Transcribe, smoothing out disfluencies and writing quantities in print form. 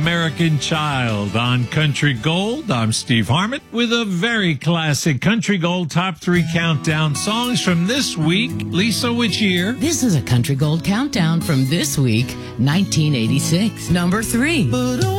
American Child on Country Gold. I'm Steve Harmon with a very classic Country Gold Top 3 Countdown songs from this week. Lisa, which year? This is a Country Gold Countdown from this week, 1986. Number 3.